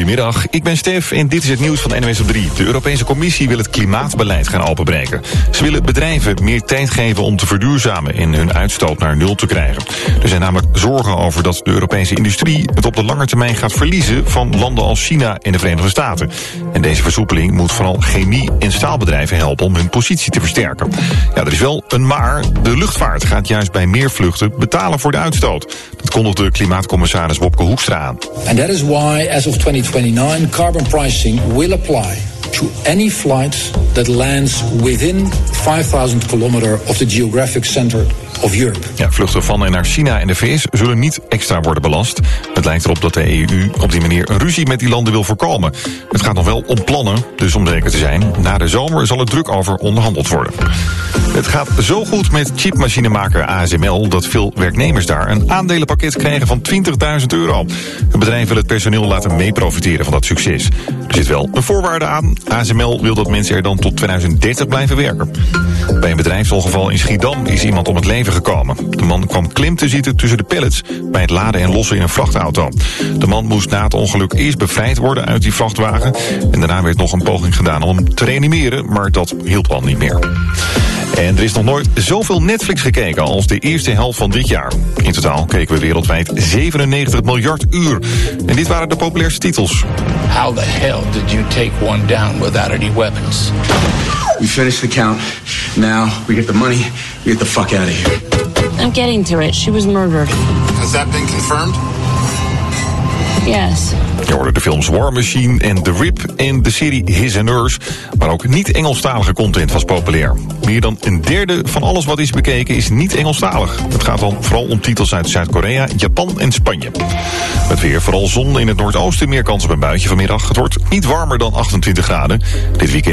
Goedemiddag, ik ben Stef en dit is het nieuws van NOS op 3. De Europese Commissie wil het klimaatbeleid gaan openbreken. Ze willen bedrijven meer tijd geven om te verduurzamen en hun uitstoot naar nul te krijgen. Er zijn namelijk zorgen over dat de Europese industrie het op de lange termijn gaat verliezen van landen als China en de Verenigde Staten. En deze versoepeling moet vooral chemie- en staalbedrijven helpen om hun positie te versterken. Ja, er is wel een maar. De luchtvaart gaat juist bij meer vluchten betalen voor de uitstoot. Dat kondigde klimaatcommissaris Wopke Hoekstra aan. And that is why, as of 2029, carbon pricing will apply to any flight that lands within 5,000 kilometer of the geographic center of Europe. Ja, vluchten van en naar China en de VS zullen niet extra worden belast. Het lijkt erop dat de EU op die manier een ruzie met die landen wil voorkomen. Het gaat nog wel om plannen, dus om zeker te zijn, na de zomer zal er druk over onderhandeld worden. Het gaat zo goed met chipmachinemaker ASML dat veel werknemers daar een aandelenpakket krijgen van €20.000. Het bedrijf wil het personeel laten meeprofiteren van dat succes. Er zit wel een voorwaarde aan. ASML wil dat mensen er dan tot 2030 blijven werken. Bij een bedrijfsongeval in Schiedam is iemand om het leven gekomen. De man kwam klem te zitten tussen de pallets bij het laden en lossen in een vrachtauto. De man moest na het ongeluk eerst bevrijd worden uit die vrachtwagen. En daarna werd nog een poging gedaan om hem te reanimeren, maar dat hielp al niet meer. En er is nog nooit zoveel Netflix gekeken als de eerste helft van dit jaar. In totaal keken we wereldwijd 97 miljard uur. En dit waren de populairste titels. How the hell did you take one down without any weapons? We finished the count. Now we get the money. We get the fuck out of here. I'm getting to it. She was murdered. Has that been confirmed? Yes. Je hoorde de films War Machine en The Rip en de serie His and Hers. Maar ook niet-Engelstalige content was populair. Meer dan een derde van alles wat is bekeken is niet Engelstalig. Het gaat dan vooral om titels uit Zuid-Korea, Japan en Spanje. Het weer, vooral zon in het noordoosten, meer kans op een buitje vanmiddag. Het wordt niet warmer dan 28 graden. Dit weekend